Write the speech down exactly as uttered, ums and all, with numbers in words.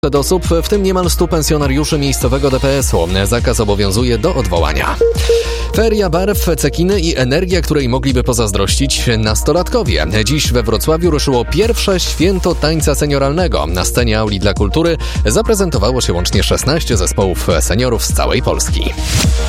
osób, w tym niemal stu pensjonariuszy miejscowego D P S-u. Zakaz obowiązuje do odwołania. Feria barw, cekiny i energia, której mogliby pozazdrościć nastolatkowie. Dziś we Wrocławiu ruszyło pierwsze święto tańca senioralnego. Na scenie auli dla kultury zaprezentowało się łącznie szesnaście zespołów seniorów z całej Polski.